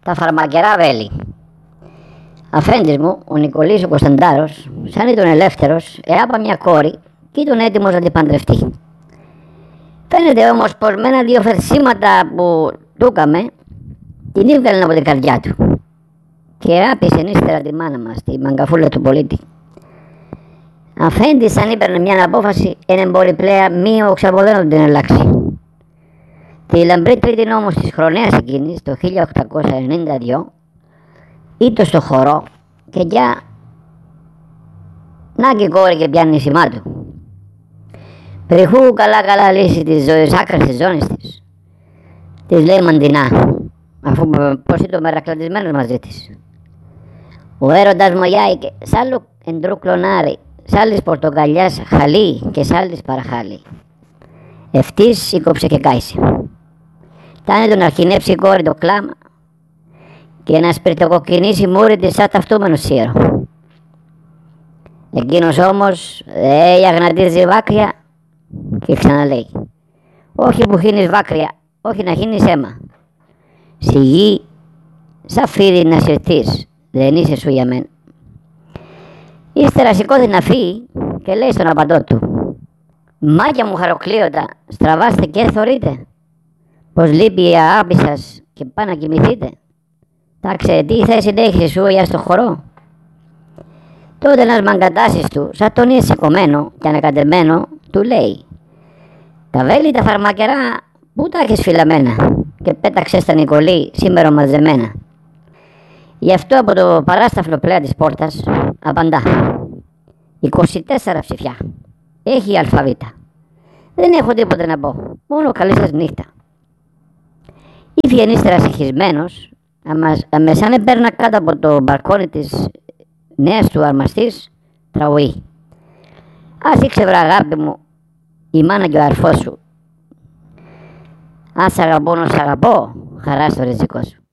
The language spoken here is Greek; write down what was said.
Τα φαρμακερά βέλη. Αφέντης μου, ο Νικολής ο Κωνσταντάρος, σαν ήταν ελεύθερος, εάπα μια κόρη και ήταν έτοιμος να την παντρευτεί. Φαίνεται όμως πως με ένα-δύο φερσίματα που του έκαμε, την έβγαλε από την καρδιά του και άπησε ύστερα τη μάνα μας, τη μαγκαφούλα του πολίτη. Αφέντης, αν έπαιρνε μια απόφαση, είναι μπορεί πλέον μη οξαβολένο την αλλάξει. Τη λαμπρή τρίτη όμως της χρονιάς εκείνης, το 1892, ήτο στο χορό και για να και κόρη και πιάνει σημά του. Πριχού καλά λύσει της ζωής άκρας της ζώνης της. Της λέει μαντινά, αφού πως ήταν μερακλατισμένος μαζί της. Ο έρωτας μου γιάηκε, σ' άλλο εντρού κλονάρι, σ' άλλης πορτοκαλιάς χαλί και σ' άλλης παραχάλι. Ευτής σήκωψε και κάησε. Τάνε τον αρχινέψει η κόρη το κλάμα και να σπιρτοκοκκινήσει μούρη της σαν ταυτούμενο σύρο. Εκείνος όμως αγνατίζει βάκρια και ξαναλέει, όχι που χύνεις βάκρια, όχι να χύνεις αίμα. Στη γη σαν φίδι να συρθείς, δεν είσαι σου για μένα. Ύστερα σηκώθηκε να φύγει και λέει στον απαντό του, μάγια μου χαροκλείωτα, στραβάστε και θωρείτε, πως λείπει η αγάπη σας και πάνε να κοιμηθείτε. Τάξε, τι θέση έχεις σου για στο χορό. Τότε ένας μαγκατάσης του, σαν τον είναι σηκωμένο και ανακατεμένο, του λέει, τα βέλη τα φαρμακερά πού τα έχεις φυλαμένα, και πέταξε στα Νικολή σήμερα μαζεμένα. Γι' αυτό από το παράσταφλο πλέα της πόρτας απαντά, 24 ψηφιά, έχει η αλφαβήτα. Δεν έχω τίποτε να πω, μόνο καλή σας νύχτα. Ήφιε ύστερα συγχυσμένος, αμεσάν επέρνα κάτω από το μπαλκόνι της νέας του αρμαστής, τραγουδεί. Ας ήξευρα αγάπη μου, η μάνα και ο αρφός σου. Αν σ' αγαπώ να σ' αγαπώ, χαρά στο ριζικό σου.